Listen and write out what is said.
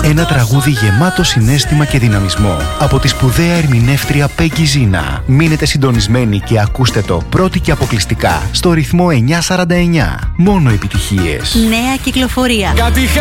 Ένα τραγούδι γεμάτο συναίσθημα και δυναμισμό από τη σπουδαία ερμηνεύτρια Πέγκη Ζήνα. Μείνετε συντονισμένοι και ακούστε το πρώτη και αποκλειστικά στο ρυθμό 949. Μόνο επιτυχίες. Νέα κυκλοφορία.